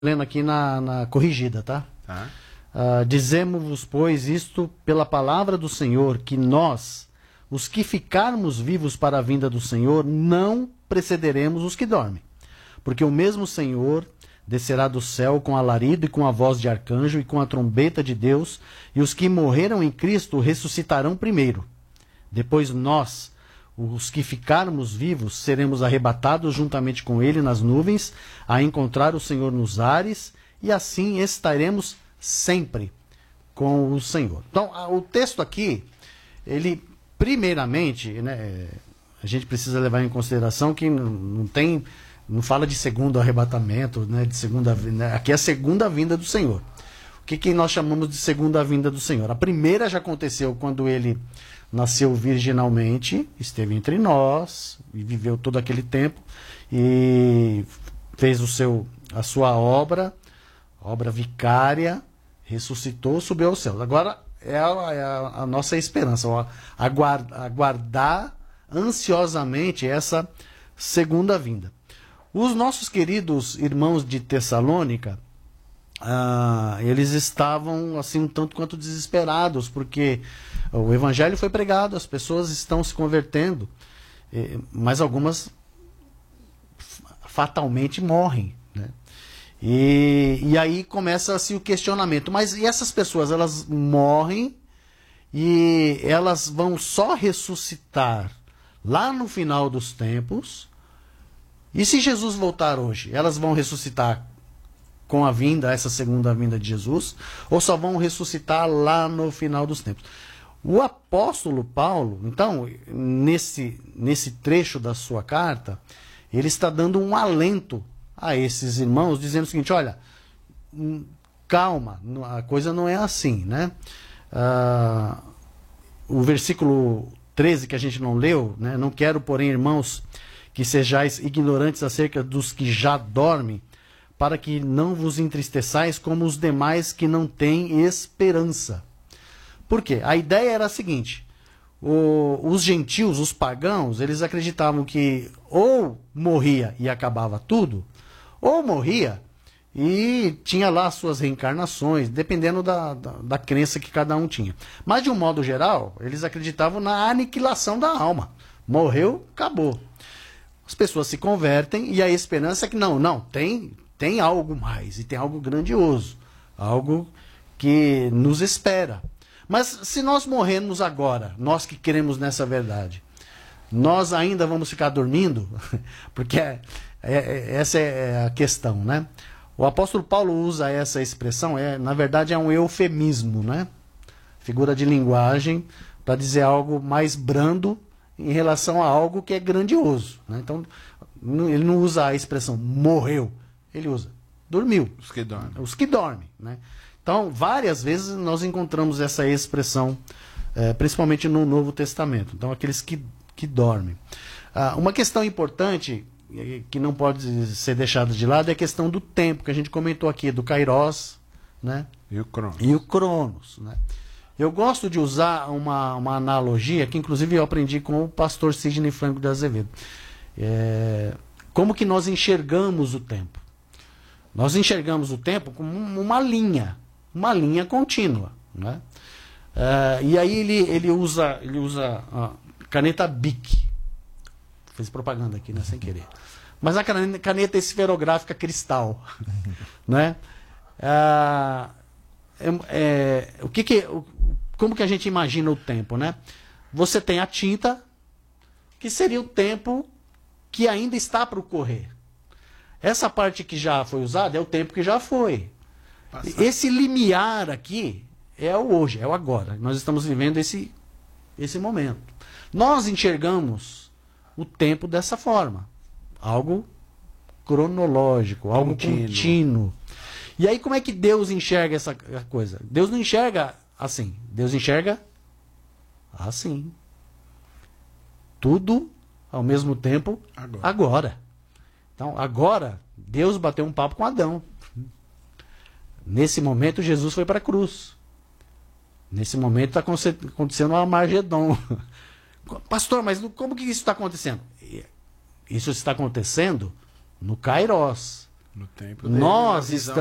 lendo aqui na corrigida, tá? Tá. Dizemos-vos, pois, isto pela palavra do Senhor, que nós, os que ficarmos vivos para a vinda do Senhor, não precederemos os que dormem. Porque o mesmo Senhor descerá do céu com alarido e com a voz de arcanjo e com a trombeta de Deus, e os que morreram em Cristo ressuscitarão primeiro. Depois nós, os que ficarmos vivos, seremos arrebatados juntamente com ele nas nuvens, a encontrar o Senhor nos ares, e assim estaremos sempre com o Senhor. Então, o texto aqui, ele, primeiramente, né, a gente precisa levar em consideração que não fala de segundo arrebatamento, né, de segunda, né, aqui é a segunda vinda do Senhor. O que nós chamamos de segunda vinda do Senhor? A primeira já aconteceu quando ele nasceu virginalmente, esteve entre nós, e viveu todo aquele tempo, e fez a sua obra vicária, ressuscitou, subiu aos céus. Agora é a nossa esperança, aguardar ansiosamente essa segunda vinda. Os nossos queridos irmãos de Tessalônica, eles estavam assim um tanto quanto desesperados, porque o evangelho foi pregado, as pessoas estão se convertendo, mas algumas fatalmente morrem, né? E aí começa-se o questionamento, mas e essas pessoas, elas morrem e elas vão só ressuscitar lá no final dos tempos? E se Jesus voltar hoje, elas vão ressuscitar com a vinda, essa segunda vinda de Jesus, ou só vão ressuscitar lá no final dos tempos? O apóstolo Paulo, então, nesse trecho da sua carta, ele está dando um alento a esses irmãos, dizendo o seguinte: olha, calma, a coisa não é assim, né? O versículo 13 que a gente não leu, né? Não quero, porém, irmãos, que sejais ignorantes acerca dos que já dormem, para que não vos entristeçais como os demais que não têm esperança. Por quê? A ideia era a seguinte: os gentios, os pagãos, eles acreditavam que ou morria e acabava tudo, ou morria e tinha lá as suas reencarnações, dependendo da crença que cada um tinha. Mas, de um modo geral, eles acreditavam na aniquilação da alma. Morreu, acabou. As pessoas se convertem e a esperança é que tem algo mais, e tem algo grandioso, algo que nos espera. Mas se nós morrermos agora, nós que queremos nessa verdade, nós ainda vamos ficar dormindo? Porque essa é a questão, né? O apóstolo Paulo usa essa expressão, na verdade é um eufemismo, né? Figura de linguagem para dizer algo mais brando em relação a algo que é grandioso, né? Então, ele não usa a expressão morreu, ele usa dormiu. Os que dormem. Os que dormem, né? Então, várias vezes nós encontramos essa expressão, principalmente no Novo Testamento. Então, aqueles que dormem. Uma questão importante que não pode ser deixada de lado é a questão do tempo, que a gente comentou aqui, do Kairos, né? E o Cronos, né? Eu gosto de usar uma analogia que, inclusive, eu aprendi com o pastor Sidney Franco de Azevedo. Como que nós enxergamos o tempo? Nós enxergamos o tempo como uma linha contínua, né? E aí ele usa a caneta Bic. Fez propaganda aqui, né? Sem querer. Mas a caneta esferográfica cristal, né? Como que a gente imagina o tempo, né? Você tem a tinta, que seria o tempo que ainda está para ocorrer. Essa parte que já foi usada é o tempo que já foi. Passado. Esse limiar aqui é o hoje, é o agora. Nós estamos vivendo esse momento. Nós enxergamos o tempo dessa forma. Algo cronológico, algo contínuo. E aí como é que Deus enxerga essa coisa? Deus não enxerga assim. Deus enxerga assim. Tudo ao mesmo tempo agora. Então, agora, Deus bateu um papo com Adão. Nesse momento, Jesus foi para a cruz. Nesse momento, está acontecendo o Armagedon. Pastor, mas como que isso está acontecendo? Isso está acontecendo no Kairos. No tempo dele, Nós na visão